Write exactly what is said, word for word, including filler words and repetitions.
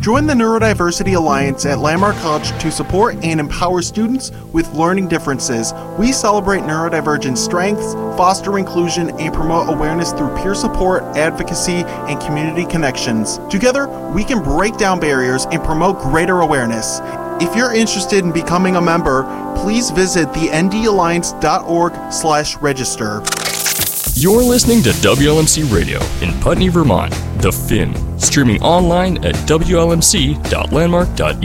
Join the Neurodiversity Alliance at Landmark College to support and empower students with learning differences. We celebrate neurodivergent strengths, foster inclusion, and promote awareness through peer support, advocacy, and community connections. Together, we can break down barriers and promote greater awareness. If you're interested in becoming a member, please visit the n d alliance dot org slash register. You're listening to W L M C Radio in Putney, Vermont, The Fin, streaming online at w l m c dot landmark dot e d u.